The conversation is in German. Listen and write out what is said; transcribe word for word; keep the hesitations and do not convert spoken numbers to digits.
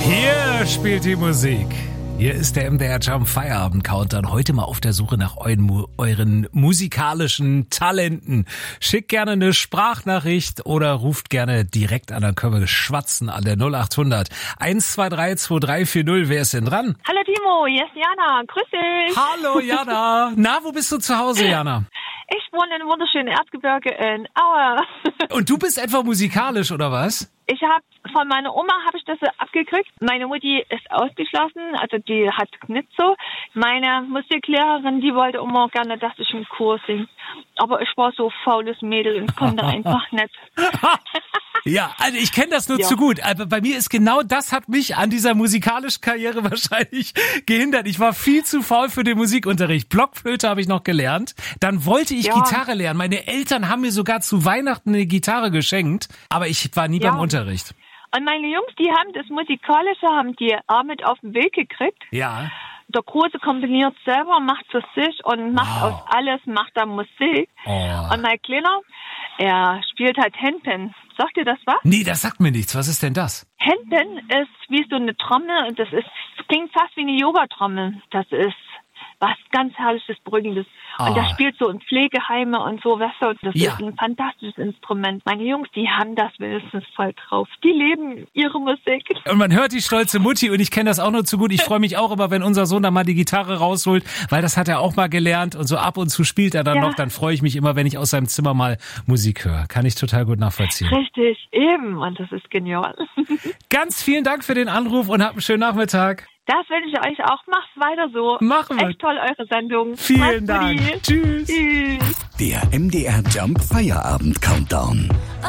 Hier spielt die Musik. Hier ist der M D R Jump Feierabend Countdown. Heute mal auf der Suche nach euren, euren musikalischen Talenten. Schickt gerne eine Sprachnachricht oder ruft gerne direkt an, dann können wir schwatzen an der null acht hundert eins zwei drei zwei drei vier null. Wer ist denn dran? Hallo Timo, hier ist Jana. Grüß dich. Hallo Jana. Na, wo bist du zu Hause, Jana? Ich wohne im wunderschönen Erzgebirge in Aue. Und du bist etwa musikalisch, oder was? Ich habe von meiner Oma habe ich das so abgekriegt. Meine Mutti ist ausgeschlossen, also die hat nicht so. Meine Musiklehrerin, die wollte immer gerne, dass ich im Chor singe. Aber ich war so faules Mädel und konnte einfach nicht. Ja, also ich kenne das nur Ja. zu gut. Aber bei mir ist genau das hat mich an dieser musikalischen Karriere wahrscheinlich gehindert. Ich war viel zu faul für den Musikunterricht. Blockflöte habe ich noch gelernt. Dann wollte ich Ja. Gitarre lernen. Meine Eltern haben mir sogar zu Weihnachten eine Gitarre geschenkt. Aber ich war nie Ja. beim Unterricht. Und meine Jungs, die haben das Musikalische, haben die auch mit auf den Weg gekriegt. Ja. Der Große komponiert selber, macht für sich und macht Wow. aus alles, macht da Musik. Oh. Und mein Kleiner, er spielt halt Handpan. Sagt ihr das was? Nee, das sagt mir nichts. Was ist denn das? Handpan ist wie so eine Trommel und das ist, das klingt fast wie eine Yoga-Trommel. Das ist was ganz Herrliches, Beruhigendes. Und Ah. das spielt so in Pflegeheime und so, weißt du, das Ja. ist ein fantastisches Instrument. Meine Jungs, die haben das wenigstens voll drauf. Die leben ihre Musik. Und man hört die stolze Mutti und ich kenne das auch nur zu gut. Ich freue mich auch immer, wenn unser Sohn da mal die Gitarre rausholt, weil das hat er auch mal gelernt und so ab und zu spielt er dann Ja. noch. Dann freue ich mich immer, wenn ich aus seinem Zimmer mal Musik höre. Kann ich total gut nachvollziehen. Richtig, eben. Und das ist genial. Ganz vielen Dank für den Anruf und habt einen schönen Nachmittag. Das wünsche ich euch auch. Macht weiter so. Machen wir. Echt toll, eure Sendung. Vielen Macht's Dank. gut. Tschüss. Tschüss. Der M D R Jump Feierabend Countdown.